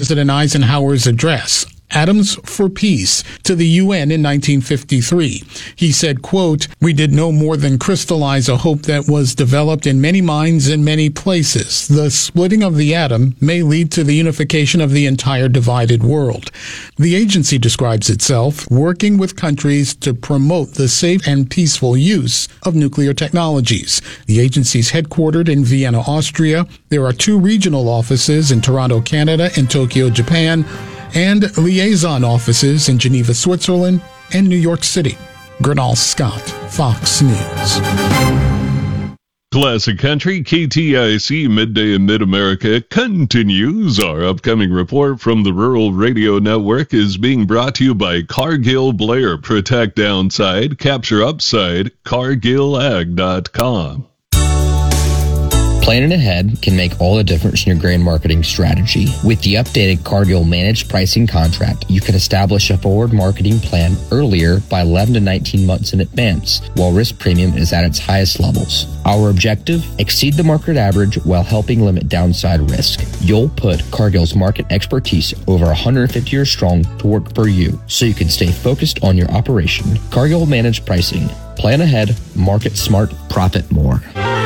President Eisenhower's address, Atoms for Peace, to the UN in 1953. He said, quote, "We did no more than crystallize a hope that was developed in many minds in many places. The splitting of the atom may lead to the unification of the entire divided world." The agency describes itself working with countries to promote the safe and peaceful use of nuclear technologies. The agency is headquartered in Vienna, Austria. There are 2 regional offices in Toronto, Canada, and Tokyo, Japan, and liaison offices in Geneva, Switzerland, and New York City. Gernal Scott, Fox News. Classic Country, KTIC Midday in Mid-America continues. Our upcoming report from the Rural Radio Network is being brought to you by Cargill Blair. Protect downside, capture upside, cargillag.com. Planning ahead can make all the difference in your grain marketing strategy. With the updated Cargill Managed Pricing Contract, you can establish a forward marketing plan earlier by 11 to 19 months in advance, while risk premium is at its highest levels. Our objective, exceed the market average while helping limit downside risk. You'll put Cargill's market expertise over 150 years strong to work for you, so you can stay focused on your operation. Cargill Managed Pricing. Plan ahead, market smart, profit more.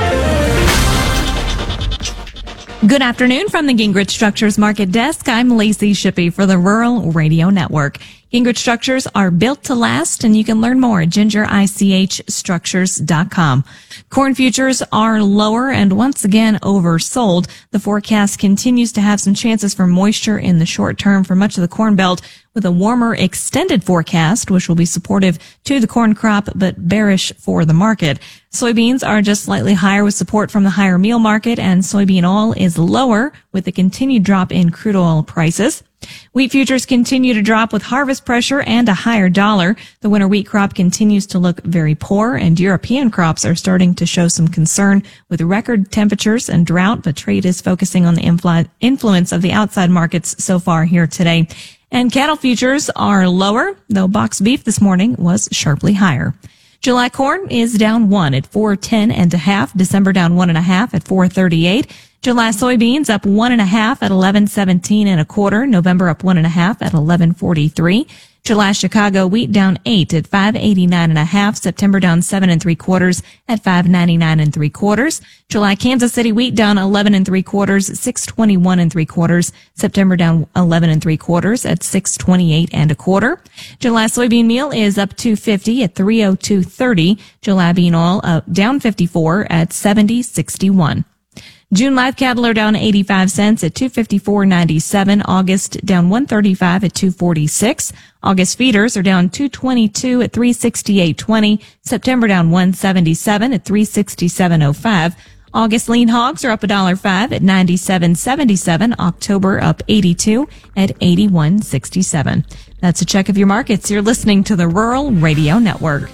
Good afternoon from the Gingrich Structures Market Desk. I'm Lacey Shippey for the Rural Radio Network. Gingrich Structures are built to last, and you can learn more at gingerichstructures.com. Corn futures are lower and once again oversold. The forecast continues to have some chances for moisture in the short term for much of the Corn Belt, with a warmer extended forecast, which will be supportive to the corn crop, but bearish for the market. Soybeans are just slightly higher with support from the higher meal market, and soybean oil is lower with the continued drop in crude oil prices. Wheat futures continue to drop with harvest pressure and a higher dollar. The winter wheat crop continues to look very poor, and European crops are starting to show some concern with record temperatures and drought, but trade is focusing on the influence of the outside markets so far here today. And cattle futures are lower, though box beef this morning was sharply higher. July corn is down 1 at 4.10 December down 1.5 at 4.38. July soybeans up 1.5 at 11.17 November up 1.5 at 11.43. July Chicago wheat down 8 at 5.89 September down 7.75 at 5.99 July Kansas City wheat down 11.75 6.21 September down 11.75 at 6.28 July soybean meal is up 2.50 at 3.0230. July bean oil down 54 at 70.61. June live cattle are down 85 cents at 254.97. August down 135 at 246. August feeders are down 222 at 368.20. September down 177 at 367.05. August lean hogs are up $1.05 at 97.77. October up 82 at 81.67. That's a check of your markets. You're listening to the Rural Radio Network.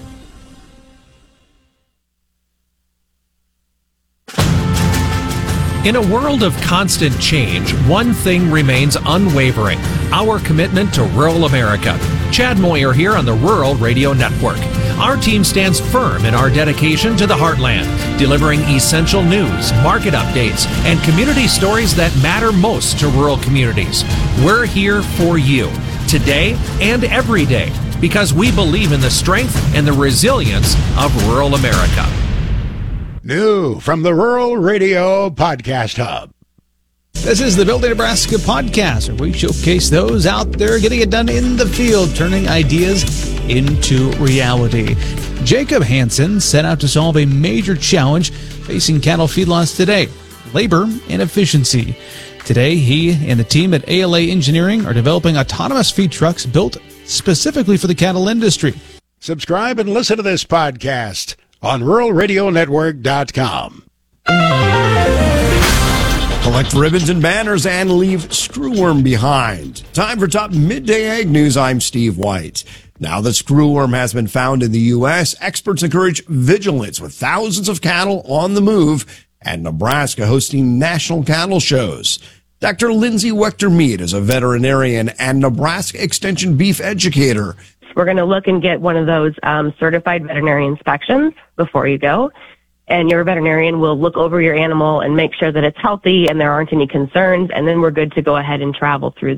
In a world of constant change, one thing remains unwavering: our commitment to rural America. Chad Moyer here on the Rural Radio Network. Our team stands firm in our dedication to the heartland, delivering essential news, market updates, and community stories that matter most to rural communities. We're here for you, today and every day, because we believe in the strength and the resilience of rural America. New from the Rural Radio Podcast Hub. This is the Building Nebraska podcast, where we showcase those out there getting it done in the field, turning ideas into reality. Jacob Hansen set out to solve a major challenge facing cattle feedlots today: labor and efficiency. Today, he and the team at ALA Engineering are developing autonomous feed trucks built specifically for the cattle industry. Subscribe and listen to this podcast on ruralradionetwork.com. Collect ribbons and banners and leave screwworm behind. Time for Top Midday Ag News. I'm Steve White. Now that screwworm has been found in the U.S., experts encourage vigilance with thousands of cattle on the move and Nebraska hosting national cattle shows. Dr. Lindsay Wechter-Mead is a veterinarian and Nebraska Extension beef educator. We're going to look and get one of those certified veterinary inspections before you go. And your veterinarian will look over your animal and make sure that it's healthy and there aren't any concerns. And then we're good to go ahead and travel through